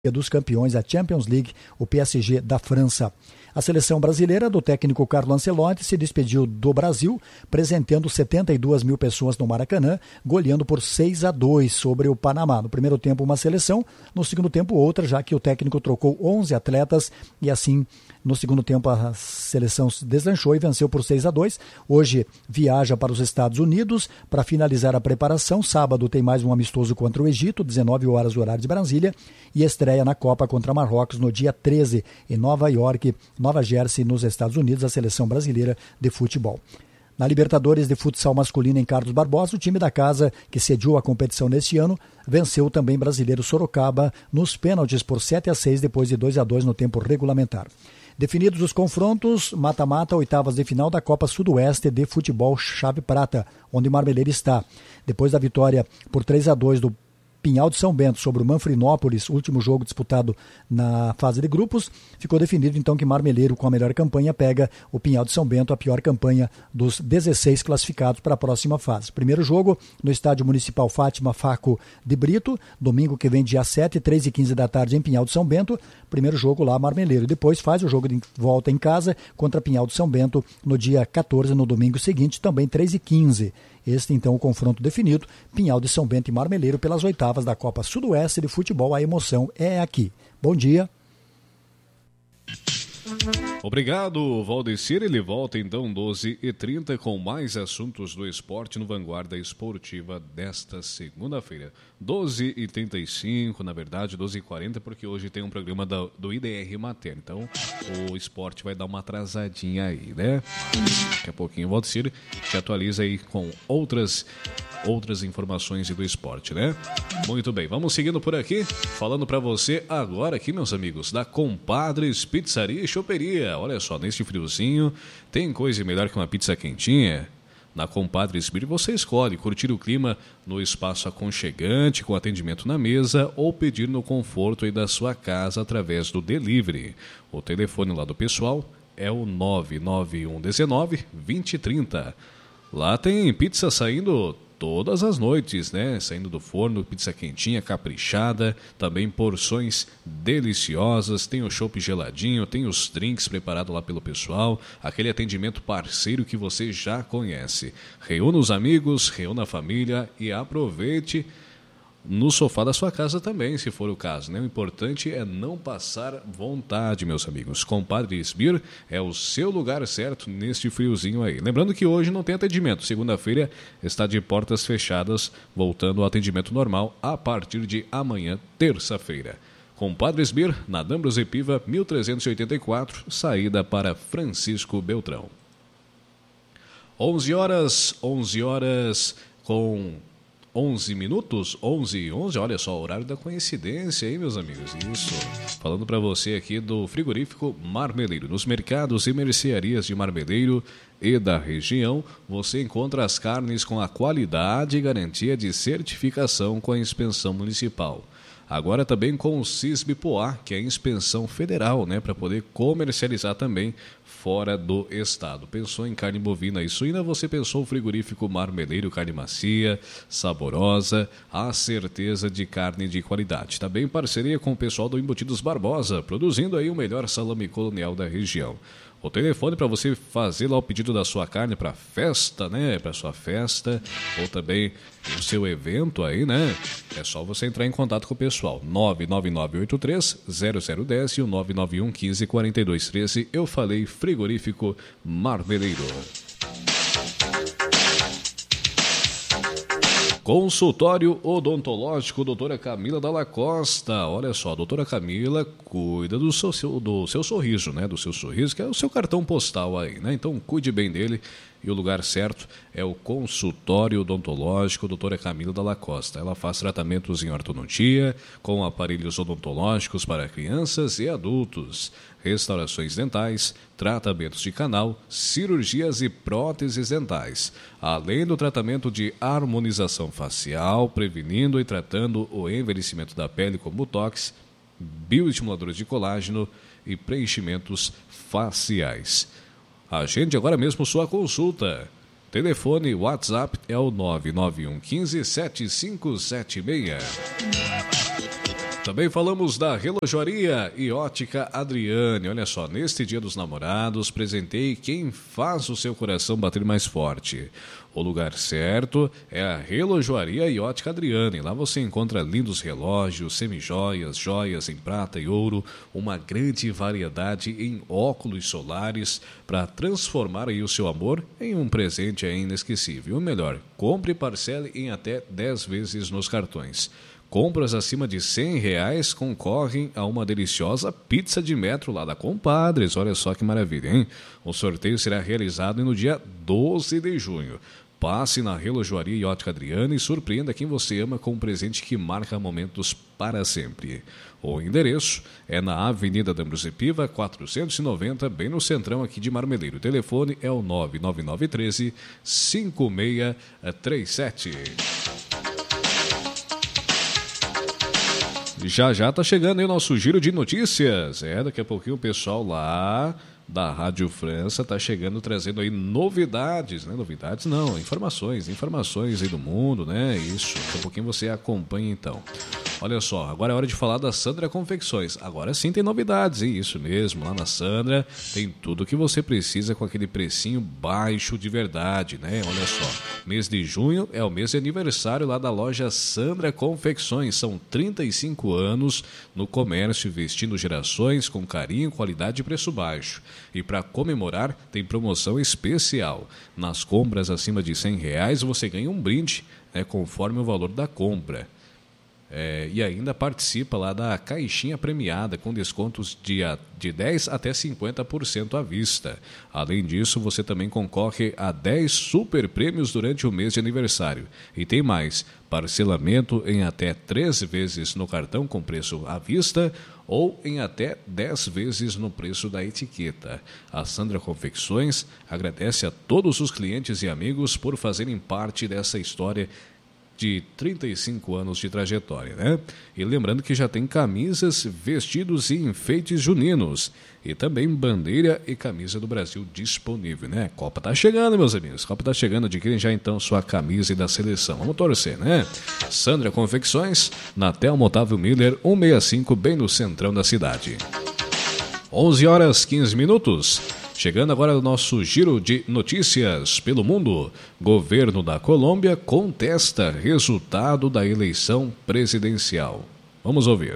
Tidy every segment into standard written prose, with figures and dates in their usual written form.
dos Campeões, a Champions League, o PSG da França. A seleção brasileira do técnico Carlo Ancelotti se despediu do Brasil, presenteando 72 mil pessoas no Maracanã, goleando por 6-2 sobre o Panamá. No primeiro tempo uma seleção, no segundo tempo outra, já que o técnico trocou 11 atletas e assim no segundo tempo a seleção se deslanchou e venceu por 6-2. Hoje viaja para os Estados Unidos para finalizar a preparação. Sábado tem mais um amistoso contra o Egito, 19 horas horário de Brasília, e estreia na Copa contra Marrocos no dia 13 em Nova York, Nova Jersey, nos Estados Unidos, a seleção brasileira de futebol. Na Libertadores de futsal masculino em Carlos Barbosa, o time da casa, que sediou a competição neste ano, venceu o também brasileiro Sorocaba nos pênaltis por 7-6 depois de 2-2 no tempo regulamentar. Definidos os confrontos, mata-mata, oitavas de final da Copa Sudoeste de Futebol Chave Prata, onde Marmeleiro está. Depois da vitória por 3-2 do Pinhal de São Bento sobre o Manfrinópolis, último jogo disputado na fase de grupos, ficou definido então que Marmeleiro, com a melhor campanha, pega o Pinhal de São Bento, a pior campanha dos 16 classificados para a próxima fase. Primeiro jogo no Estádio Municipal Fátima Faco de Brito, domingo que vem, dia 7, 3h15 da tarde em Pinhal de São Bento. Primeiro jogo lá, Marmeleiro. Depois faz o jogo de volta em casa contra Pinhal de São Bento no dia 14, no domingo seguinte, também 3h15. Este, então, o confronto definido, Pinhal de São Bento e Marmeleiro pelas oitavas da Copa Sudoeste de Futebol. A emoção é aqui. Bom dia. Obrigado, Valdecir. Ele volta então 12h30 com mais assuntos do esporte no Vanguarda Esportiva desta segunda-feira. 12h35, na verdade 12h40, porque hoje tem um programa do IDR Mater. Então o esporte vai dar uma atrasadinha aí, né? Daqui a pouquinho o Valdecir te atualiza aí com outras informações do esporte, né? Muito bem, vamos seguindo por aqui, falando para você agora aqui, meus amigos, da Compadres Pizzaria e Choperia. Olha só, neste friozinho, tem coisa melhor que uma pizza quentinha? Na Compadres Beer você escolhe curtir o clima no espaço aconchegante, com atendimento na mesa, ou pedir no conforto aí da sua casa através do delivery. O telefone lá do pessoal é o 99119-2030. Lá tem pizza saindo todas as noites, né? Saindo do forno, pizza quentinha, caprichada, também porções deliciosas, tem o chopp geladinho, tem os drinks preparados lá pelo pessoal, aquele atendimento parceiro que você já conhece. Reúna os amigos, reúna a família e aproveite no sofá da sua casa também, se for o caso, né? O importante é não passar vontade, meus amigos. Compadres Beer é o seu lugar certo neste friozinho aí. Lembrando que hoje não tem atendimento. Segunda-feira está de portas fechadas, voltando ao atendimento normal a partir de amanhã, terça-feira. Compadres Beer, na D'Ambrosio Piva, 1384, saída para Francisco Beltrão. 11 horas com 11 minutos, 11h11, olha só, o horário da coincidência aí, meus amigos, isso, falando para você aqui do frigorífico Marmeleiro. Nos mercados e mercearias de Marmeleiro e da região, você encontra as carnes com a qualidade e garantia de certificação com a inspeção municipal. Agora também com o CISB-POA, que é a inspeção federal, né, para poder comercializar também fora do estado. Pensou em carne bovina e suína, você pensou o frigorífico Marmeleiro, carne macia, saborosa, a certeza de carne de qualidade. Também em parceria com o pessoal do Embutidos Barbosa, produzindo aí o melhor salame colonial da região. O telefone para você fazer lá o pedido da sua carne para festa, né? Para sua festa ou também o seu evento aí, né? É só você entrar em contato com o pessoal. 99983-0010 e o 991-15-4213. Eu falei frigorífico Marmeleiro. Consultório odontológico doutora Camila Dalla Costa. Olha só, a doutora Camila cuida do seu sorriso, né? Do seu sorriso, que é o seu cartão postal aí, né? Então cuide bem dele. E o lugar certo é o consultório odontológico doutora Camila Dalla Costa. Ela faz tratamentos em ortodontia, com aparelhos odontológicos para crianças e adultos, restaurações dentais, tratamentos de canal, cirurgias e próteses dentais, além do tratamento de harmonização facial, prevenindo e tratando o envelhecimento da pele com botox, bioestimuladores de colágeno e preenchimentos faciais. Agende agora mesmo sua consulta. Telefone WhatsApp é o 991 15 7576. Também falamos da Relojoaria e Ótica Adriane. Olha só, neste Dia dos Namorados, presentei quem faz o seu coração bater mais forte. O lugar certo é a Relojoaria e Ótica Adriane. Lá você encontra lindos relógios, semijoias, joias em prata e ouro, uma grande variedade em óculos solares para transformar aí o seu amor em um presente inesquecível. O melhor, compre e parcele em até 10 vezes nos cartões. Compras acima de R$100 concorrem a uma deliciosa pizza de metro lá da Compadres. Olha só que maravilha, hein? O sorteio será realizado no dia 12 de junho. Passe na Relojoaria e Ótica Adriana e surpreenda quem você ama com um presente que marca momentos para sempre. O endereço é na Avenida da Ambrosio Piva, 490, bem no centrão aqui de Marmeleiro. O telefone é o 99913-5637. Já tá chegando aí o nosso giro de notícias. Daqui a pouquinho o pessoal lá da Rádio França tá chegando trazendo aí novidades, né? Novidades não, informações aí do mundo, né? Isso, daqui a pouquinho você acompanha então. Olha só, agora é hora de falar da Sandra Confecções. Agora sim tem novidades, hein? Isso mesmo, lá na Sandra tem tudo o que você precisa com aquele precinho baixo de verdade, né? Olha só, mês de junho é o mês de aniversário lá da loja Sandra Confecções. São 35 anos no comércio, vestindo gerações com carinho, qualidade e preço baixo. E para comemorar, tem promoção especial. Nas compras acima de R$100 você ganha um brinde, né, conforme o valor da compra. E ainda participa lá da caixinha premiada com descontos de 10% até 50% à vista. Além disso, você também concorre a 10 super prêmios durante o mês de aniversário. E tem mais, parcelamento em até 3 vezes no cartão com preço à vista ou em até 10 vezes no preço da etiqueta. A Sandra Confecções agradece a todos os clientes e amigos por fazerem parte dessa história de 35 anos de trajetória, né? E lembrando que já tem camisas, vestidos e enfeites juninos. E também bandeira e camisa do Brasil disponível, né? Copa tá chegando, meus amigos. Copa tá chegando, adquirem já então sua camisa e da seleção. Vamos torcer, né? Sandra Confecções, na Telmo Otávio Miller, 165, bem no centrão da cidade. 11h15. Chegando agora o nosso giro de notícias pelo mundo. Governo da Colômbia contesta resultado da eleição presidencial. Vamos ouvir.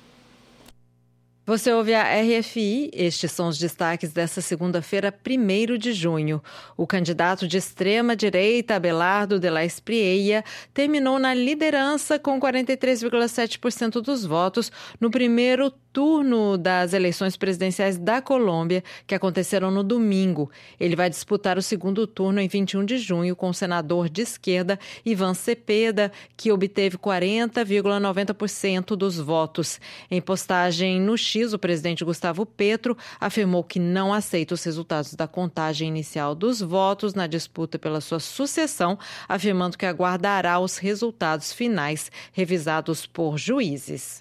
Você ouve a RFI, estes são os destaques desta segunda-feira, 1º de junho. O candidato de extrema-direita, Abelardo de la Espriella, terminou na liderança com 43,7% dos votos no primeiro turno das eleições presidenciais da Colômbia, que aconteceram no domingo. Ele vai disputar o segundo turno em 21 de junho com o senador de esquerda, Iván Cepeda, que obteve 40,90% dos votos. Em postagem no X, o presidente Gustavo Petro afirmou que não aceita os resultados da contagem inicial dos votos na disputa pela sua sucessão, afirmando que aguardará os resultados finais revisados por juízes.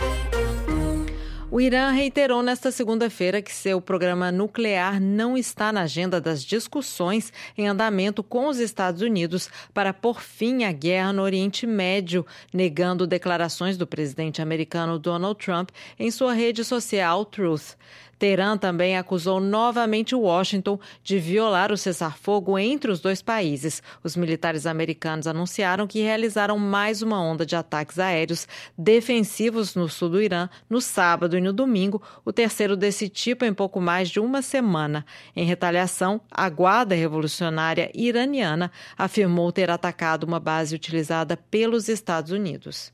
O Irã reiterou nesta segunda-feira que seu programa nuclear não está na agenda das discussões em andamento com os Estados Unidos para pôr fim à guerra no Oriente Médio, negando declarações do presidente americano Donald Trump em sua rede social Truth. Teherã também acusou novamente Washington de violar o cessar-fogo entre os dois países. Os militares americanos anunciaram que realizaram mais uma onda de ataques aéreos defensivos no sul do Irã no sábado e no domingo, o terceiro desse tipo em pouco mais de uma semana. Em retaliação, a Guarda Revolucionária Iraniana afirmou ter atacado uma base utilizada pelos Estados Unidos.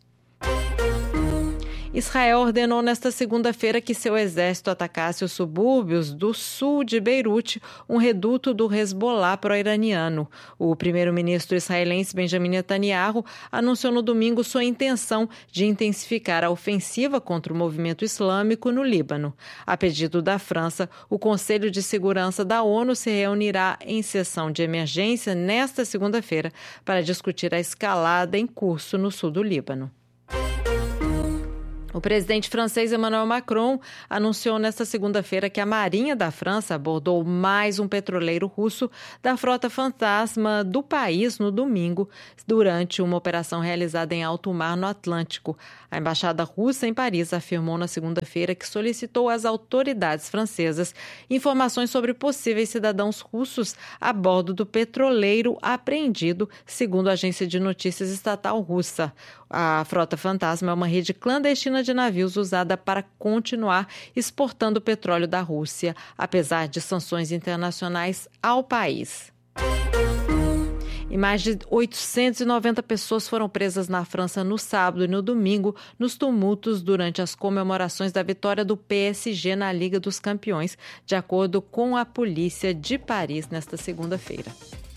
Israel ordenou nesta segunda-feira que seu exército atacasse os subúrbios do sul de Beirute, um reduto do Hezbollah pró-iraniano. O primeiro-ministro israelense Benjamin Netanyahu anunciou no domingo sua intenção de intensificar a ofensiva contra o movimento islâmico no Líbano. A pedido da França, o Conselho de Segurança da ONU se reunirá em sessão de emergência nesta segunda-feira para discutir a escalada em curso no sul do Líbano. O presidente francês Emmanuel Macron anunciou nesta segunda-feira que a Marinha da França abordou mais um petroleiro russo da frota fantasma do país no domingo, durante uma operação realizada em alto mar no Atlântico. A embaixada russa em Paris afirmou na segunda-feira que solicitou às autoridades francesas informações sobre possíveis cidadãos russos a bordo do petroleiro apreendido, segundo a agência de notícias estatal russa. A frota fantasma é uma rede clandestina de navios usada para continuar exportando petróleo da Rússia, apesar de sanções internacionais ao país. E mais de 890 pessoas foram presas na França no sábado e no domingo nos tumultos durante as comemorações da vitória do PSG na Liga dos Campeões, de acordo com a polícia de Paris nesta segunda-feira.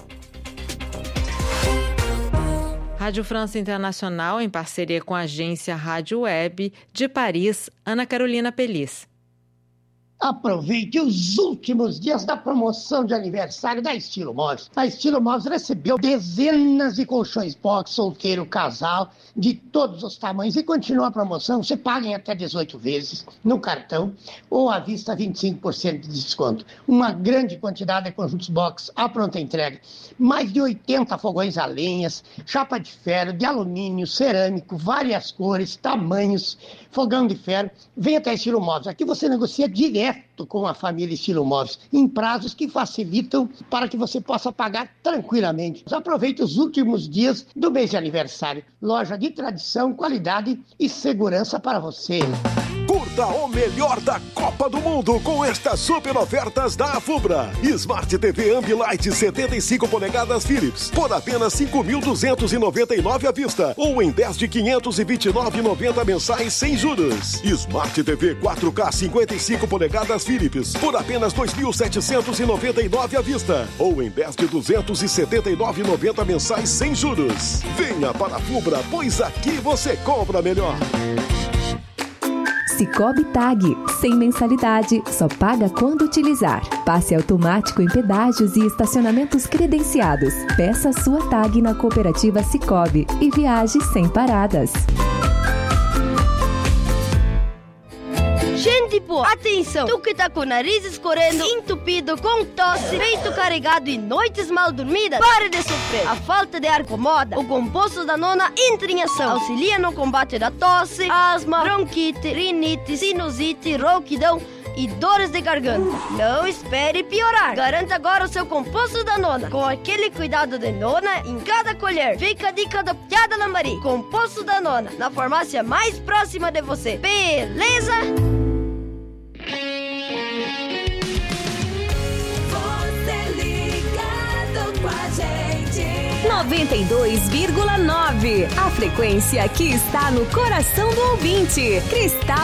Rádio França Internacional, em parceria com a agência Rádio Web de Paris, Ana Carolina Pelis. Aproveite os últimos dias da promoção de aniversário da Estilo Móveis. A Estilo Móveis recebeu dezenas de colchões box, solteiro, casal, de todos os tamanhos. E continua a promoção, você paga em até 18 vezes no cartão ou à vista 25% de desconto. Uma grande quantidade de conjuntos box à pronta entrega. Mais de 80 fogões a lenhas, chapa de ferro, de alumínio, cerâmico, várias cores, tamanhos, fogão de ferro. Vem até Estilo Móveis. Aqui você negocia direto com a família Estilo Móveis, em prazos que facilitam para que você possa pagar tranquilamente. Aproveite os últimos dias do mês de aniversário. Loja de tradição, qualidade e segurança para você. Curta o melhor da Copa do Mundo com estas super ofertas da Afubra. Smart TV Ambilight 75 polegadas Philips por apenas 5.299 à vista ou em 10 de 529,90 mensais sem juros. Smart TV 4K 55 polegadas Philips por apenas 2.799 à vista ou em 10 de 279,90 mensais sem juros. Venha para a Afubra, pois aqui você compra melhor. Sicoob Tag, sem mensalidade, só paga quando utilizar. Passe automático em pedágios e estacionamentos credenciados. Peça sua tag na cooperativa Sicoob e viaje sem paradas. Gente boa, atenção! Tu que tá com o nariz escorrendo, entupido, com tosse, peito carregado e noites mal dormidas, pare de sofrer! A falta de ar incomoda, o composto Danona entra em ação. Auxilia no combate da tosse, asma, bronquite, rinite, sinusite, rouquidão e dores de garganta. Não espere piorar. Garanta agora o seu composto Danona, com aquele cuidado de nona em cada colher. Fica a dica da Piada Lambari. Composto Danona, na farmácia mais próxima de você. Beleza? Você ligado com a gente. 92,9. A frequência que está no coração do ouvinte. Cristal